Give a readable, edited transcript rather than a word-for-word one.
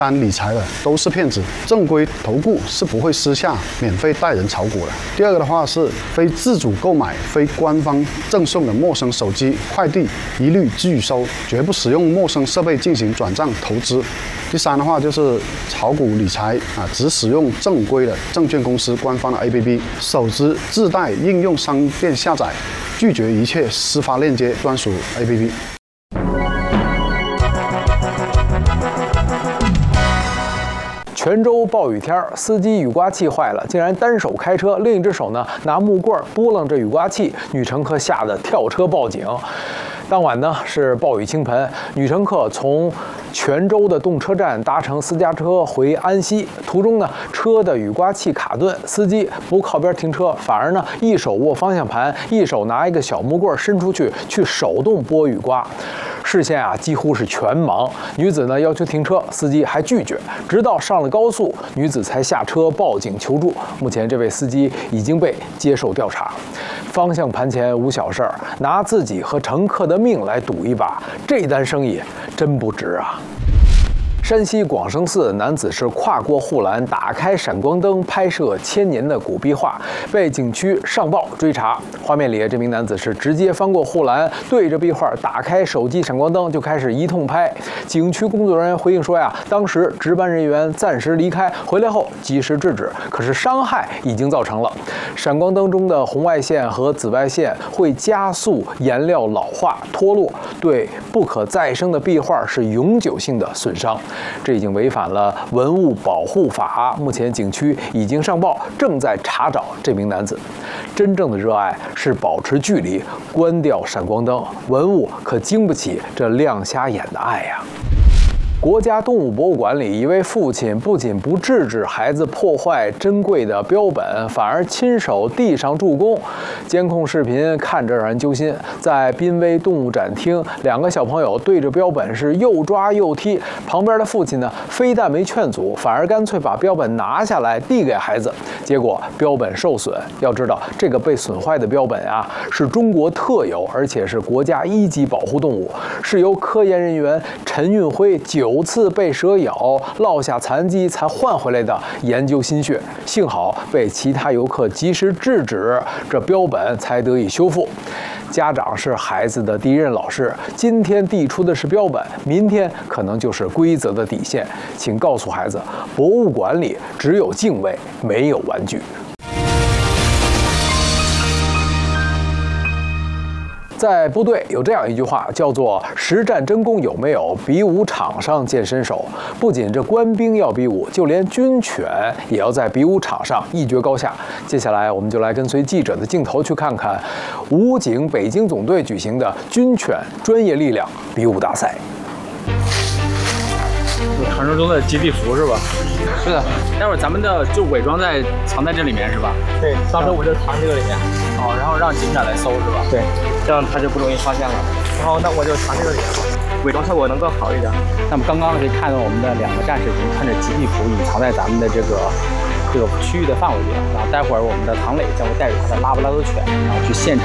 单理财的都是骗子，正规投顾是不会私下免费带人炒股的。第二个的话是非自主购买、非官方赠送的陌生手机、快递，一律拒收，绝不使用陌生设备进行转账投资。第三的话就是炒股理财只使用正规的证券公司官方的 APP， 手机自带应用商店下载，拒绝一切私发链接专属 APP。 泉州暴雨天，司机雨刮器坏了，竟然单手开车，另一只手呢拿木棍拨楞着雨刮器，女乘客吓得跳车报警。当晚呢是暴雨倾盆，女乘客从泉州的动车站搭乘私家车回安溪，途中呢车的雨刮器卡顿，司机不靠边停车，反而呢一手握方向盘，一手拿一个小木棍伸出去手动拨雨刮。视线几乎是全盲，女子呢要求停车，司机还拒绝，直到上了高速，女子才下车报警求助。目前这位司机已经被接受调查。方向盘前无小事儿，拿自己和乘客的命来赌一把，这单生意真不值啊！山西广生寺男子是跨过护栏，打开闪光灯拍摄1000年的古壁画，被景区上报追查。画面里这名男子是直接翻过护栏，对着壁画打开手机闪光灯就开始一通拍。景区工作人员回应说当时值班人员暂时离开，回来后及时制止，可是伤害已经造成了。闪光灯中的红外线和紫外线会加速颜料老化脱落，对不可再生的壁画是永久性的损伤。这已经违反了文物保护法，目前景区已经上报，正在查找这名男子。真正的热爱是保持距离，关掉闪光灯，文物可经不起这亮瞎眼的爱呀。国家动物博物馆里，一位父亲不仅不制止孩子破坏珍贵的标本，反而亲手递上助攻。监控视频看着让人揪心。在濒危动物展厅，2个小朋友对着标本是又抓又踢，旁边的父亲呢，非但没劝阻，反而干脆把标本拿下来递给孩子，结果标本受损。要知道，这个被损坏的标本是中国特有，而且是国家1级保护动物，是由科研人员陈运辉9次被蛇咬落下残疾才换回来的研究心血，幸好被其他游客及时制止，这标本才得以修复。家长是孩子的第一任老师，今天递出的是标本，明天可能就是规则的底线。请告诉孩子，博物馆里只有敬畏，没有玩具。在部队有这样一句话，叫做“实战真功有没有，比武场上见身手”。不仅这官兵要比武，就连军犬也要在比武场上一决高下。接下来，我们就来跟随记者的镜头去看看武警北京总队举行的军犬专业力量比武大赛。 传说中的基地服是吧？ 是的， 待会儿咱们就伪装藏在这里面是吧？ 对，到时候我就藏这个里面。 然后让警长来搜是吧？ 对，这样他就不容易发现了。然后那我就藏这个里面吧，伪装效果能更好一点。 那么刚刚可以看到我们的2个战士已经穿着基地服隐藏在咱们的这个区域的范围里了。然后待会儿我们的唐磊将会带着他的拉布拉多犬，然后去现场。